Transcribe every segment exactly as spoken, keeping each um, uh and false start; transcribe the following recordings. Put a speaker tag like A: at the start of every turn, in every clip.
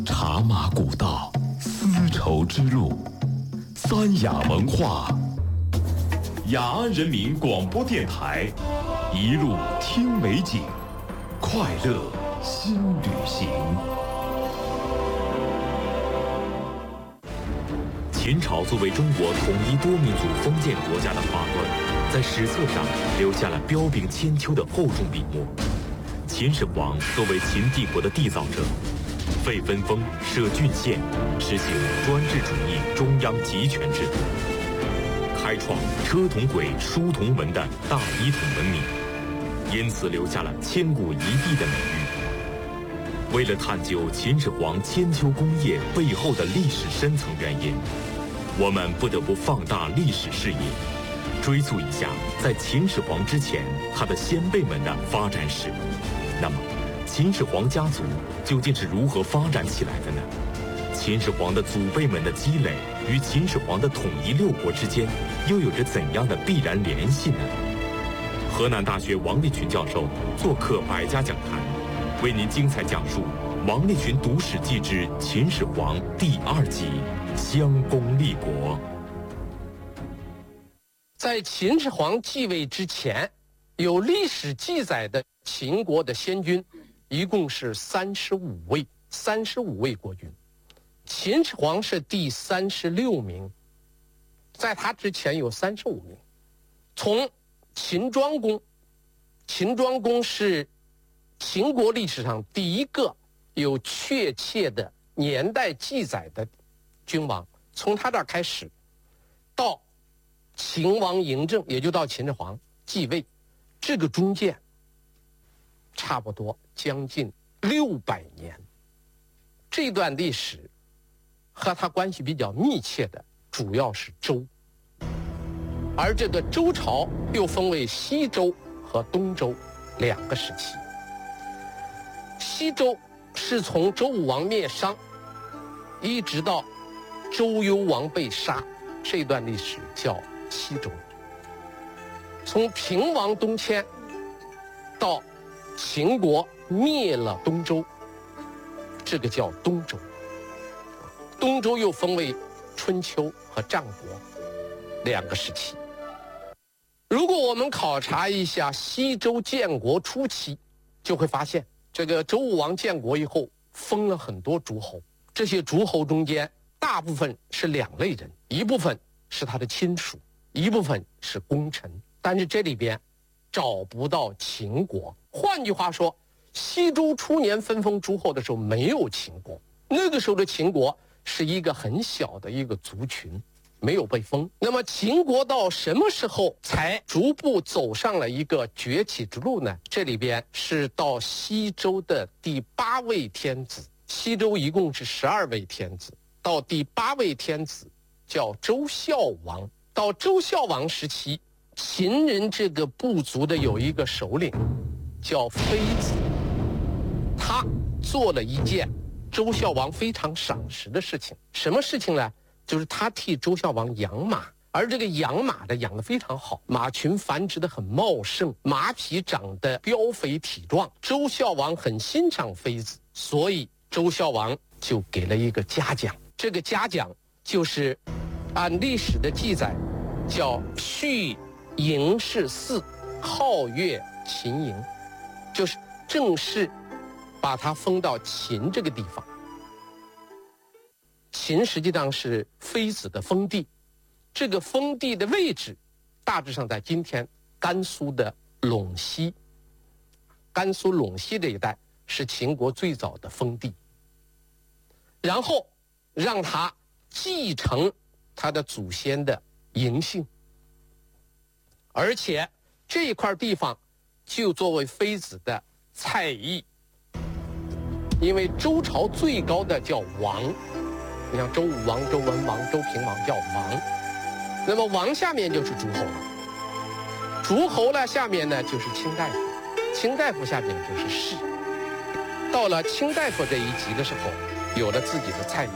A: 茶马古道，丝绸之路，三雅文化。雅安人民广播电台，一路听美景，快乐新旅行。秦朝作为中国统一多民族封建国家的发端，在史册上留下了彪炳千秋的厚重笔墨。秦始皇作为秦帝国的缔造者，废分封，设郡县，实行专制主义中央集权制度，开创车同轨、书同文的大一统文明，因此留下了千古一帝的美誉。为了探究秦始皇千秋功业背后的历史深层原因，我们不得不放大历史视野，追溯一下在秦始皇之前他的先辈们的发展史。那么秦始皇家族究竟是如何发展起来的呢？秦始皇的祖辈们的积累与秦始皇的统一六国之间又有着怎样的必然联系呢？河南大学王立群教授做客百家讲坛，为您精彩讲述王立群读史记之秦始皇第二集：襄公立国。
B: 在秦始皇继位之前，有历史记载的秦国的先君一共是三十五位，三十五位国君。秦始皇是第三十六名，在他之前有三十五名。从秦庄公，秦庄公是秦国历史上第一个有确切的年代记载的君王，从他这儿开始，到秦王嬴政，也就到秦始皇继位，这个中间差不多将近六百年。这段历史和他关系比较密切的主要是周，而这个周朝又分为西周和东周两个时期。西周是从周武王灭商一直到周幽王被杀，这段历史叫西周。从平王东迁到秦国灭了东周，这个叫东周。东周又分为春秋和战国两个时期。如果我们考察一下西周建国初期，就会发现这个周武王建国以后封了很多诸侯，这些诸侯中间大部分是两类人，一部分是他的亲属，一部分是功臣，但是这里边找不到秦国。换句话说，西周初年分封诸侯的时候没有秦国，那个时候的秦国是一个很小的一个族群，没有被封。那么秦国到什么时候才逐步走上了一个崛起之路呢？这里边是到西周的第八位天子，西周一共是十二位天子，到第八位天子叫周孝王。到周孝王时期，秦人这个部族的有一个首领叫妃子，他做了一件周孝王非常赏识的事情。什么事情呢？就是他替周孝王养马，而这个养马的养得非常好，马群繁殖得很茂盛，马匹长得膘肥体壮。周孝王很欣赏妃子，所以周孝王就给了一个嘉奖。这个嘉奖就是按历史的记载叫续嬴氏嗣，号曰秦嬴，就是正式把他封到秦这个地方。秦实际上是妃子的封地，这个封地的位置大致上在今天甘肃的陇西，甘肃陇西这一带是秦国最早的封地，然后让他继承他的祖先的嬴姓，而且这一块地方就作为妃子的菜邑。因为周朝最高的叫王，你像周武王、周文王、周平王叫王，那么王下面就是诸侯了，诸侯呢下面呢就是卿大夫，卿大夫下面就是士。到了卿大夫这一级的时候，有了自己的菜邑，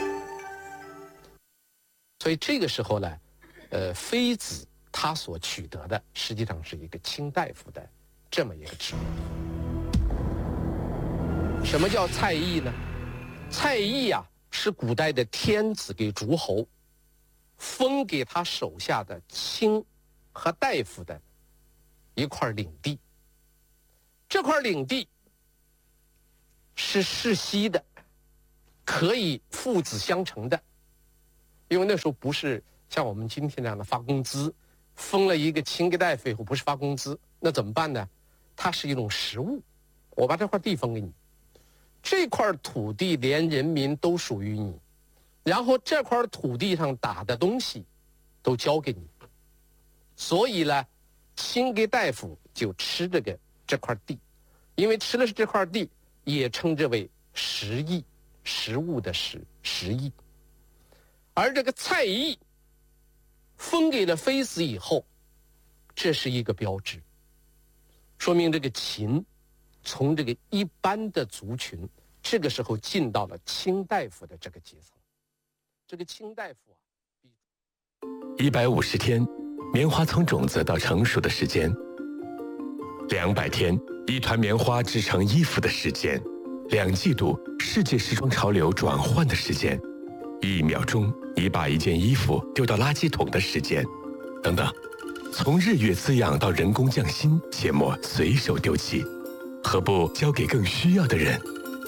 B: 所以这个时候呢，呃，妃子他所取得的实际上是一个卿大夫的这么一个职务。什么叫菜邑呢？ 蔡邕啊，是古代的天子给诸侯封给他手下的卿和大夫的一块领地。这块领地是世袭的，可以父子相承的，因为那时候不是像我们今天这样的发工资，封了一个卿给大夫以后不是发工资，那怎么办呢？它是一种实物，我把这块地封给你，这块土地连人民都属于你，然后这块土地上打的东西都交给你，所以呢，卿给大夫就吃这个这块地，因为吃的是这块地，也称之为食邑，食物的食，食邑。而这个蔡邕封给了妃子以后，这是一个标志，说明这个秦从这个一般的族群，这个时候进到了卿大夫的这个阶层。这个卿大夫啊，
C: 一百五十天，棉花从种子到成熟的时间；两百天，一团棉花织成衣服的时间；两季度，世界时装潮流转换的时间；一秒钟，你把一件衣服丢到垃圾桶的时间，等等。从日月滋养到人工匠心，切莫随手丢弃，何不交给更需要的人？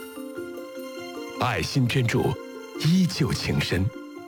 C: 爱心捐助，依旧情深。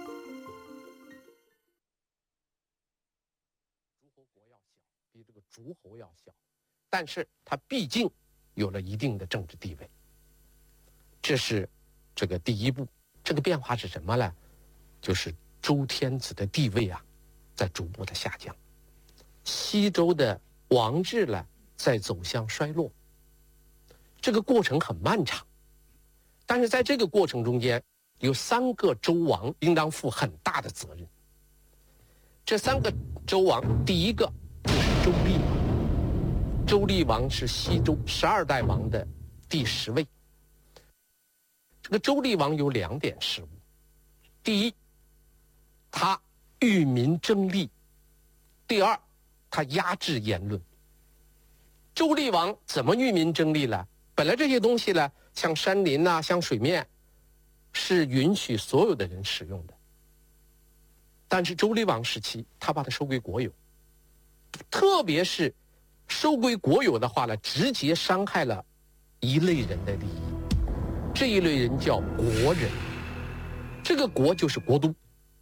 B: 诸侯国要小，比这个诸侯要小，但是它毕竟有了一定的政治地位。这是这个第一步。这个变化是什么呢？就是周天子的地位啊，在逐步的下降，西周的王制呢，在走向衰落。这个过程很漫长，但是在这个过程中间，有三个周王应当负很大的责任。这三个周王，第一个就是周厉王。周厉王是西周十二代王的第十位。这个周厉王有两点失误：第一，他欲民争利；第二，他压制言论。周厉王怎么欲民争利呢？本来这些东西呢，像山林啊，像水面，是允许所有的人使用的。但是周厉王时期，他把它收归国有，特别是收归国有的话呢，直接伤害了一类人的利益。这一类人叫国人，这个国就是国都。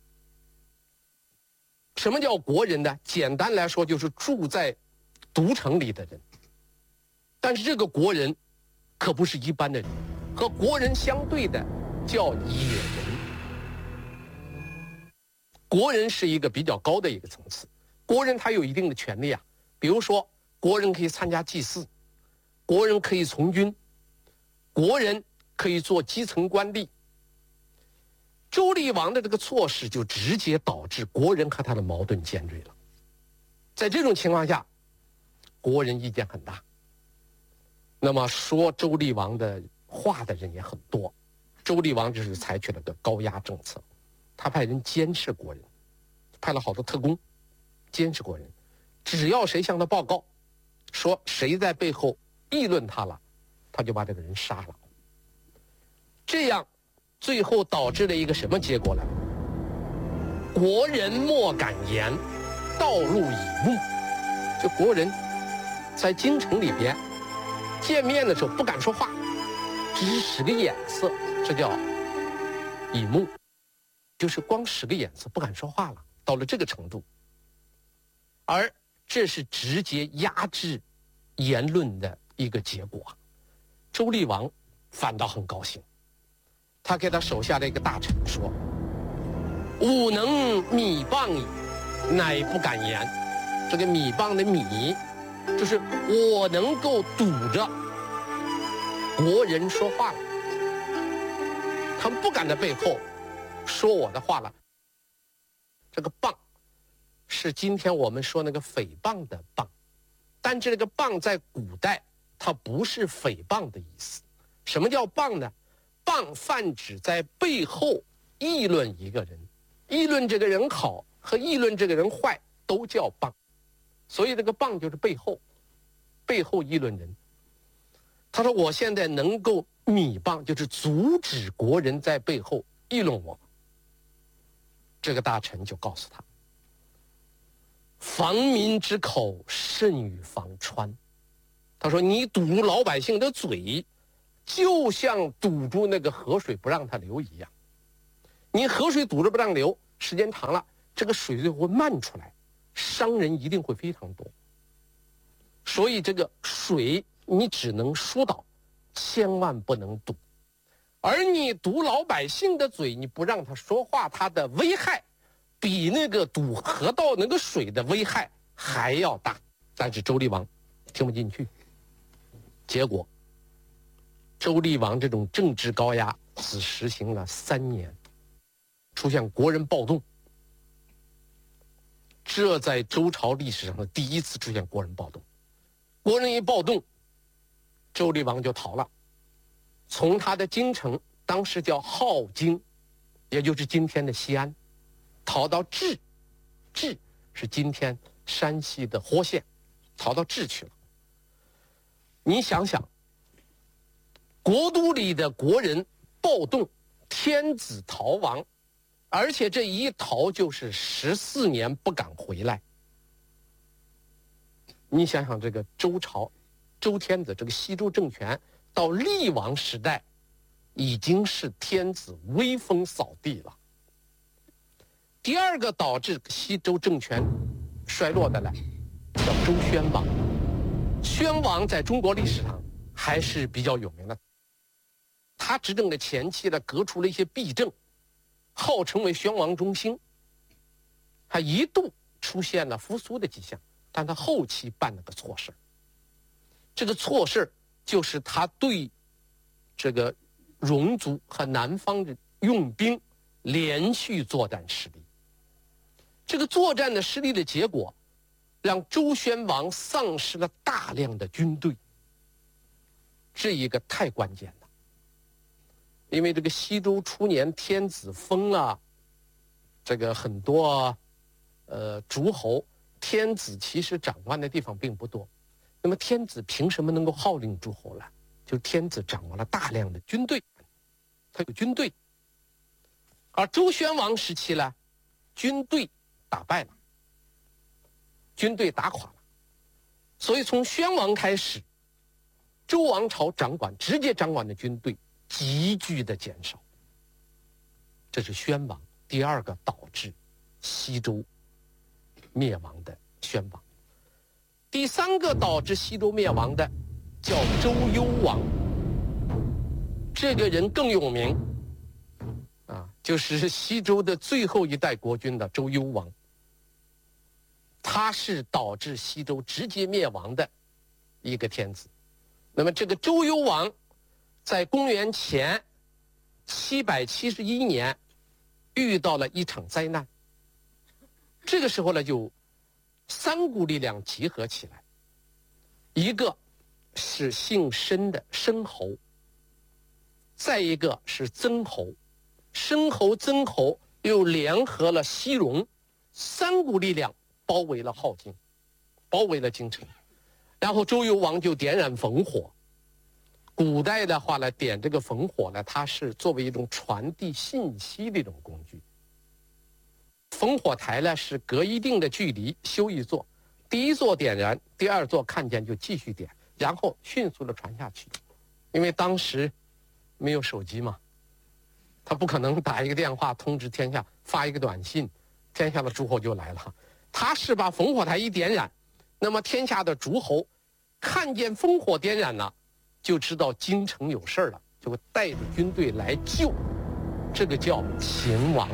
B: 什么叫国人呢？简单来说，就是住在都城里的人。但是这个国人可不是一般的人，和国人相对的叫野人。国人是一个比较高的一个层次，国人他有一定的权利啊，比如说国人可以参加祭祀，国人可以从军，国人可以做基层官吏。周厉王的这个措施就直接导致国人和他的矛盾尖锐了。在这种情况下，国人意见很大，那么说周厉王的话的人也很多。周厉王就是采取了个高压政策，他派人监视国人，派了好多特工监视国人，只要谁向他报告说谁在背后议论他了，他就把这个人杀了。这样最后导致了一个什么结果呢？国人莫敢言，道路以目。就国人在京城里边见面的时候不敢说话，只是使个眼色，这叫以目，就是光使个眼色不敢说话了，到了这个程度。而这是直接压制言论的一个结果。周厉王反倒很高兴，他给他手下的一个大臣说：“吾能米谤矣，乃不敢言。”这个米谤的米，就是我能够堵着国人说话了，他们不敢在背后说我的话了。这个谤是今天我们说那个诽谤的谤，但这个谤在古代它不是诽谤的意思。什么叫谤呢？谤泛指在背后议论一个人，议论这个人好和议论这个人坏都叫谤，所以这个谤就是背后背后议论人。 他说我现在能够米谤，就是阻止国人在背后议论我。这个大臣就告诉他，防民之口甚于防川。他说你堵住老百姓的嘴，就像堵住那个河水不让它流一样。你河水堵着不让流，时间长了，这个水就会漫出来，伤人一定会非常多。所以这个水你只能疏导，千万不能堵。而你堵老百姓的嘴，你不让他说话，他的危害比那个堵河道那个水的危害还要大。但是周厉王听不进去，结果周厉王这种政治高压只实行了三年，出现国人暴动。这在周朝历史上的第一次出现国人暴动。国人一暴动，周厉王就逃了，从他的京城，当时叫镐京，也就是今天的西安，逃到治，治是今天山西的霍县，逃到治去了。你想想，国都里的国人暴动，天子逃亡，而且这一逃就是十四年不敢回来。你想想，这个周朝，周天子这个西周政权到厉王时代，已经是天子威风扫地了。第二个导致西周政权衰落的呢，叫周宣王。宣王在中国历史上还是比较有名的。他执政的前期呢，革除了一些弊政，号称为宣王中兴，还一度出现了复苏的迹象。但他后期办了个错事，这个错事就是他对这个戎族和南方的用兵连续作战失利。这个作战的失利的结果，让周宣王丧失了大量的军队。这一个太关键了，因为这个西周初年天子封了这个很多呃诸侯。天子其实掌管的地方并不多，那么天子凭什么能够号令诸侯呢？就天子掌握了大量的军队，他有军队。而周宣王时期呢，军队打败了，军队打垮了，所以从宣王开始，周王朝掌管直接掌管的军队急剧的减少。这是宣王第二个导致西周灭亡的宣王。第三个导致西周灭亡的叫周幽王，这个人更有名啊，就是西周的最后一代国君的周幽王。他是导致西周直接灭亡的一个天子。那么这个周幽王在公元前七百七十一年遇到了一场灾难。这个时候呢，就三股力量集合起来，一个是姓申的申侯，再一个是曾侯，申侯、曾侯又联合了西戎，三股力量包围了镐京，包围了京城。然后周幽王就点燃烽火。古代的话呢，点这个烽火呢，它是作为一种传递信息的一种工具。烽火台呢是隔一定的距离修一座，第一座点燃，第二座看见就继续点，然后迅速的传下去。因为当时没有手机嘛，他不可能打一个电话通知天下，发一个短信，天下的诸侯就来了。他是把烽火台一点燃，那么天下的诸侯看见烽火点燃了，就知道京城有事了，就会带着军队来救。这个叫秦王。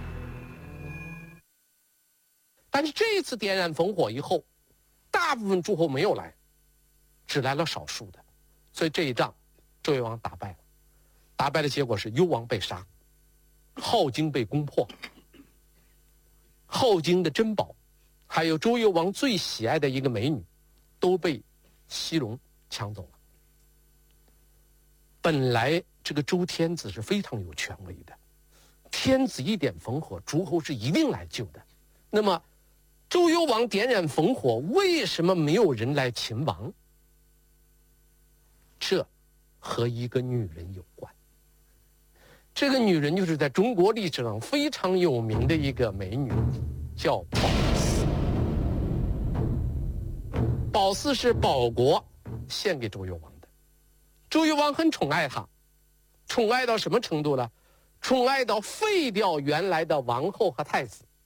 B: 但是这一次点燃烽火以后，大部分诸侯没有来，只来了少数的，所以这一仗周幽王打败了。打败的结果是幽王被杀，镐京被攻破，镐京的珍宝还有周幽王最喜爱的一个美女都被西戎抢走了。本来这个周天子是非常有权威的，天子一点烽火，诸侯是一定来救的。那么周幽王点燃烽火，为什么没有人来擒王？ 这和一个女人有关。这个女人就是在中国历史上非常有名的一个美女，叫宝四。宝四是保国献给周幽王的，周幽王很宠爱她，宠爱到什么程度呢？宠爱到废掉原来的王后和太子，